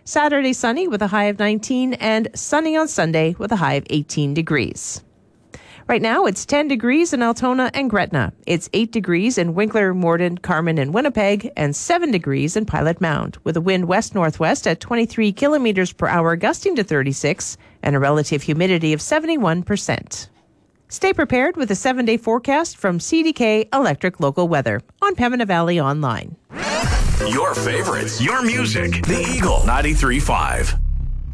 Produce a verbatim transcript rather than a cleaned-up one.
Saturday sunny with a high of nineteen, and sunny on Sunday with a high of eighteen degrees. Right now, it's ten degrees in Altona and Gretna. It's eight degrees in Winkler, Morden, Carman, and Winnipeg, and seven degrees in Pilot Mound, with a wind west-northwest at twenty-three kilometers per hour, gusting to thirty-six, and a relative humidity of seventy-one percent. Stay prepared with a seven-day forecast from C D K Electric Local Weather on Pembina Valley Online. Your favorites, your music. The Eagle ninety-three point five.